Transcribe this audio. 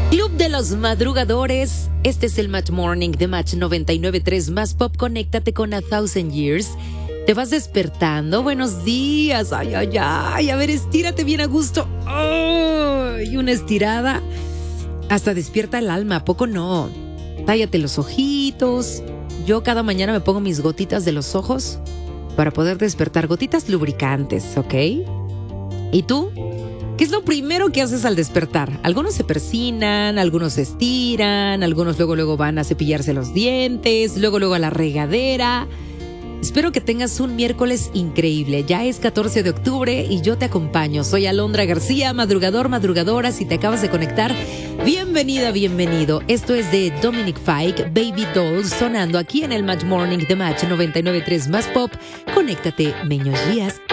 Club de los Madrugadores. Este es el Match Morning de Match 99.3 Más Pop. Conéctate con A Thousand Years. Te vas despertando. Buenos días. Ay, ay, ay. A ver, estírate bien a gusto. Ay, una estirada. Hasta despierta el alma. ¿A poco no? Tállate los ojitos. Yo cada mañana me pongo mis gotitas de los ojos para poder despertar. Gotitas lubricantes, ¿ok? ¿Y tú? ¿Qué es lo primero que haces al despertar? Algunos se persinan, algunos se estiran, algunos luego van a cepillarse los dientes, luego a la regadera. Espero que tengas un miércoles increíble. Ya es 14 de octubre y yo te acompaño. Soy Alondra García, madrugador, madrugadora. Si te acabas de conectar, bienvenida, bienvenido. Esto es de Dominic Fike, Baby Dolls, sonando aquí en el Match Morning de Match 99.3 Más Pop. Conéctate, meños días.